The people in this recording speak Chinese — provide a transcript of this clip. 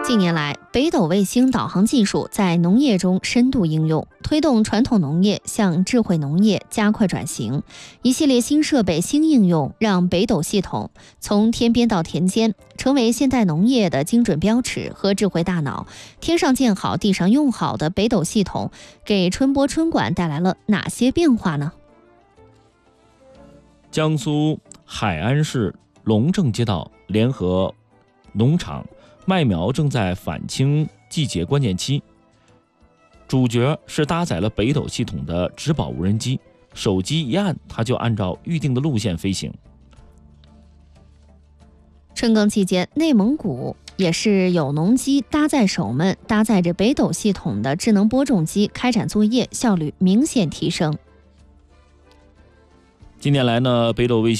近年来，北斗卫星导航技术在农业中深度应用，推动传统农业向智慧农业加快转型。一系列新设备、新应用，让北斗系统从天边到田间，成为现代农业的精准标尺和智慧大脑。天上建好，地上用好的北斗系统，给春播春管带来了哪些变化呢？ 江苏海安市龙正街道联合农场麦苗正在返青季节关键期，主角是搭载了北斗系统的植保无人机，手机一按，它就按照预定的路线飞行。 春耕期间，内蒙古也是有农机搭载手们搭载着北斗系统的智能播种机开展作业，效率明显提升。 近年来呢，北斗卫星